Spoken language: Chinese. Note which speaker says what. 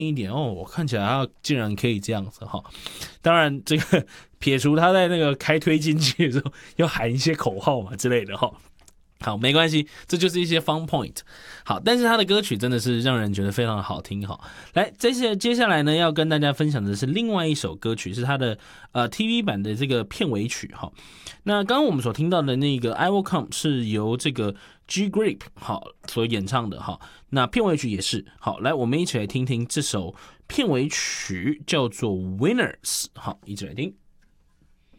Speaker 1: 一点哦，我看起来他竟然可以这样子哈。当然，这个撇除他在那个开推进去的时候要喊一些口号嘛之类的哈。好，没关系，这就是一些 fun point。好，但是他的歌曲真的是让人觉得非常的好听哈。来，接下来呢，要跟大家分享的是另外一首歌曲，是他的TV 版的这个片尾曲哈。那刚刚我们所听到的那个 I Will Come 是由这个 G Grip 好所演唱的哈。那片尾曲也是好，来我们一起来听听这首片尾曲，叫做 Winners。好，一起来听。